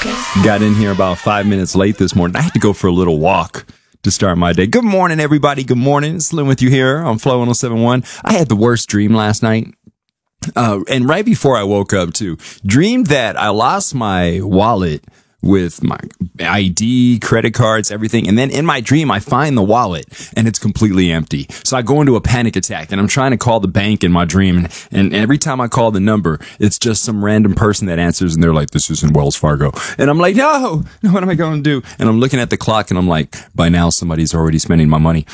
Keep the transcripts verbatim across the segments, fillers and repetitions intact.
Got in here about five minutes late this morning. I had to go for a little walk to start my day. Good morning, everybody. Good morning. It's Lynn with you here on Flow one oh seven point one. I had the worst dream last night. Uh, and right before I woke up, too, dreamed that I lost my wallet with my I D, credit cards, everything. And then in my dream, I find the wallet and it's completely empty. So I go into a panic attack and I'm trying to call the bank in my dream. And, and every time I call the number, it's just some random person that answers and they're like, this isn't Wells Fargo. And I'm like, no, what am I going to do? And I'm looking at the clock and I'm like, by now somebody's already spending my money.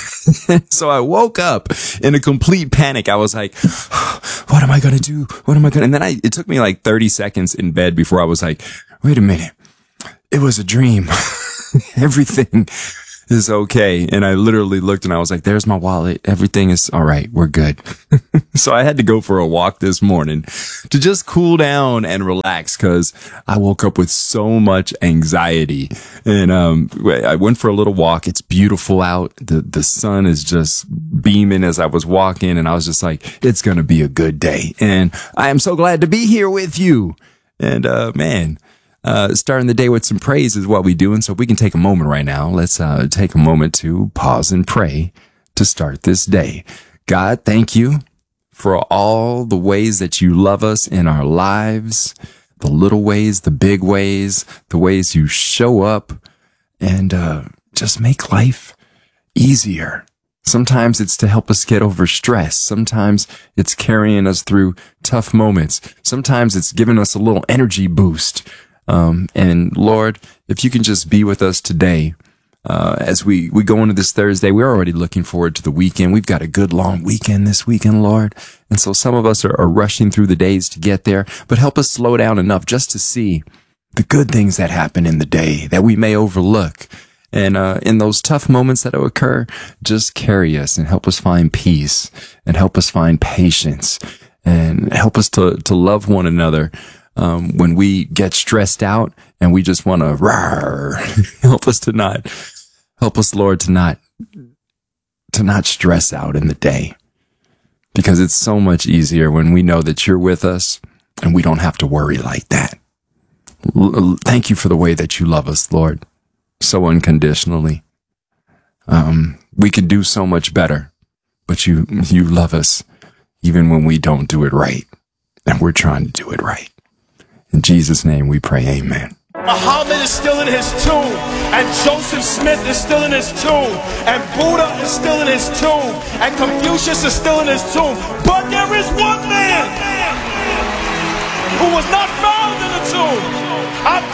So I woke up in a complete panic. I was like, what am I going to do? What am I going to? And then I, it took me like thirty seconds in bed before I was like, wait a minute. It was a dream. Everything is okay. And I literally looked and I was like, there's my wallet. Everything is all right. We're good. So I had to go for a walk this morning to just cool down and relax because I woke up with so much anxiety. And um, I went for a little walk. It's beautiful out. The, the sun is just beaming as I was walking. And I was just like, it's going to be a good day. And I am so glad to be here with you. And uh, man. Uh, starting the day with some praise is what we do. And so we can take a moment right now. Let's uh, take a moment to pause and pray to start this day. God, thank you for all the ways that you love us in our lives, the little ways, the big ways, the ways you show up and uh, just make life easier. Sometimes it's to help us get over stress. Sometimes it's carrying us through tough moments. Sometimes it's giving us a little energy boost. Um, and Lord, if you can just be with us today, uh, as we, we go into this Thursday, we're already looking forward to the weekend. We've got a good long weekend this weekend, Lord. And so some of us are, are rushing through the days to get there, but help us slow down enough just to see the good things that happen in the day that we may overlook. And, uh, in those tough moments that will occur, just carry us and help us find peace and help us find patience and help us to, to love one another. Um, when we get stressed out and we just want to rawr, help us to not, help us, Lord, to not, to not stress out in the day because it's so much easier when we know that you're with us and we don't have to worry like that. L- thank you for the way that you love us, Lord, so unconditionally. Um, we could do so much better, but you, you love us even when we don't do it right and we're trying to do it right. In Jesus' name we pray, amen. Muhammad is still in his tomb, and Joseph Smith is still in his tomb, and Buddha is still in his tomb, and Confucius is still in his tomb. But there is one man who was not found in the tomb. I